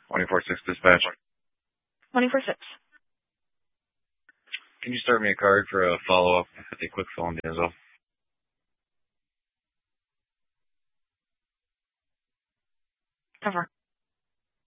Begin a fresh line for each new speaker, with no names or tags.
24-6 dispatch.
24-6.
Can you start me a card for a follow-up at a quick phone as well?
Over.